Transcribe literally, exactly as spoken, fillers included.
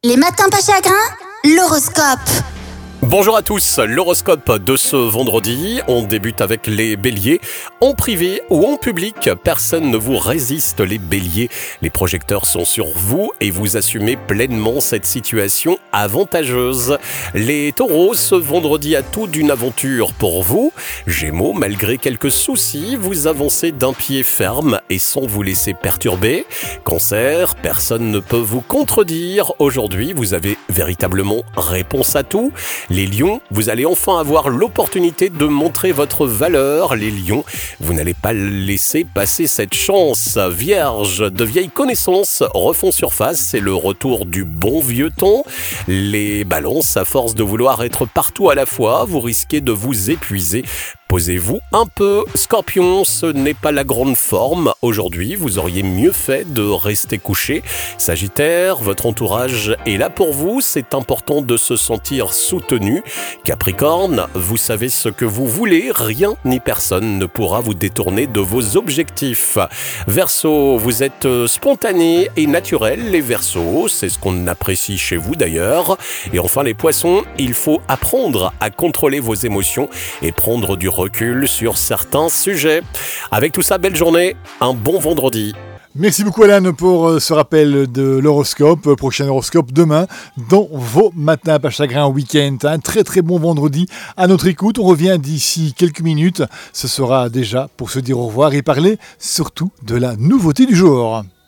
Les matins pas chagrins, l'horoscope. Bonjour à tous, l'horoscope de ce vendredi, on débute avec les béliers. En privé ou en public, personne ne vous résiste les béliers. Les projecteurs sont sur vous et vous assumez pleinement cette situation avantageuse. Les taureaux, ce vendredi a tout d'une aventure pour vous. Gémeaux, malgré quelques soucis, vous avancez d'un pied ferme et sans vous laisser perturber. Cancer, personne ne peut vous contredire. Aujourd'hui, vous avez véritablement réponse à tout. Les lions, vous allez enfin avoir l'opportunité de montrer votre valeur. Les lions, vous n'allez pas laisser passer cette chance. Vierge, de vieilles connaissances refont surface, c'est le retour du bon vieux temps. Les balances, à force de vouloir être partout à la fois, vous risquez de vous épuiser. Posez-vous un peu. Scorpion, ce n'est pas la grande forme. Aujourd'hui, vous auriez mieux fait de rester couché. Sagittaire, votre entourage est là pour vous. C'est important de se sentir soutenu. Capricorne, vous savez ce que vous voulez. Rien ni personne ne pourra vous détourner de vos objectifs. Verseau, vous êtes spontané et naturel. Les Verseaux, c'est ce qu'on apprécie chez vous d'ailleurs. Et enfin les Poissons, il faut apprendre à contrôler vos émotions et prendre du recul sur certains sujets. Avec tout ça, belle journée, un bon vendredi. Merci beaucoup Alan pour ce rappel de l'horoscope. Prochain horoscope demain dans vos matins pas chagrin week-end. Un très très bon vendredi à notre écoute. On revient d'ici quelques minutes. Ce sera déjà pour se dire au revoir et parler surtout de la nouveauté du jour.